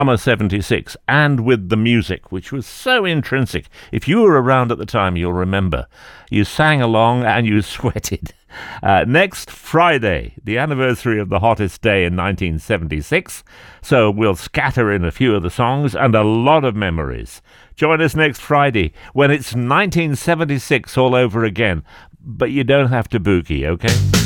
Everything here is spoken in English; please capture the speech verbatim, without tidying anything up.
Summer seventy-six, and with the music, which was so intrinsic. If you were around at the time, you'll remember. You sang along and you sweated. Uh, next Friday, the anniversary of the hottest day in nineteen seventy-six, so we'll scatter in a few of the songs and a lot of memories. Join us next Friday when it's nineteen seventy-six all over again, but you don't have to boogie, okay?